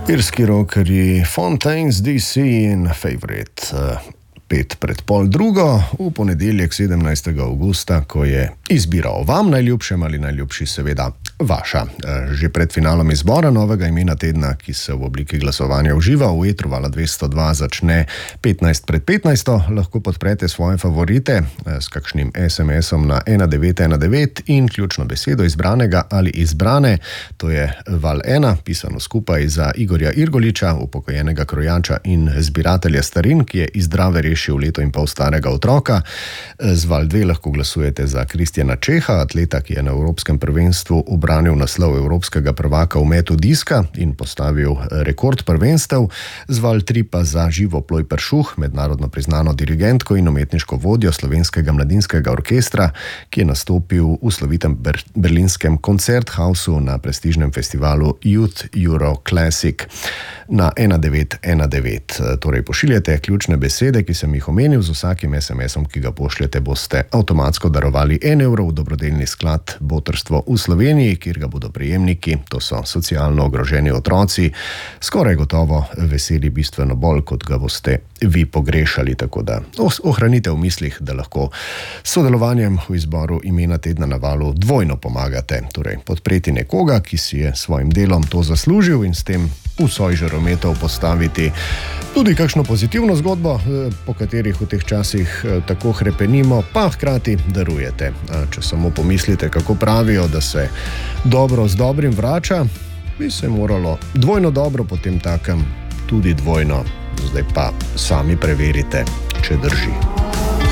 Irski rockerji Fontaines DC in Favorite. 5 pred pol drugo, v ponedeljek 17. avgusta, ko je izbira o vam najljubšem ali najljubši seveda vaša. Že pred finalom izbora novega imena tedna, ki se v obliki glasovanja uživa v etru Vala 202, začne 15 pred 15. Lahko podprete svoje favorite s kakšnim SMS-om na 1919 in ključno besedo izbranega ali izbrane, to je Val 1, pisano skupaj za Igorja Irgoliča, upokojenega krojača in zbiratelja starin, ki je iz Drave rešil leto in pol starega otroka. Z Val 2 lahko glasujete za Kristjana Čeha, atleta, ki je na Evropskem prvenstvu ubranil naslov evropskega prvaka v metu diska in postavil rekord prvenstev. Z Val 3 pa za Živo Ploj Peršuh, mednarodno priznano dirigentko in umetniško vodjo Slovenskega mladinskega orkestra, ki je nastopil v slovitem berlinskem koncerthausu na prestižnem festivalu Youth Euro Classic na 1919. Torej pošiljate ključne besede, ki sem jih omenil, z vsakim SMS-om, ki ga pošljete, boste avtomatsko darovali 1 evro v dobrodelni sklad Botrstvo v Sloveniji, kjer ga bodo prejemniki, to so socialno ogroženi otroci, skoraj gotovo veseli bistveno bolj, kot ga boste vi pogrešali, tako da ohranite v mislih, da lahko s sodelovanjem v izboru imena tedna na Valu dvojno pomagate, torej podpreti nekoga, ki si je svojim delom to zaslužil in s tem v soj žarometov postaviti tudi kakšno pozitivno zgodbo, po katerih v teh časih tako hrepenimo, pa hkrati darujete. Če samo pomislite, kako pravijo, da se dobro z dobrim vrača, bi se moralo dvojno dobro potem takem tudi dvojno. Zdaj pa sami preverite, če drži.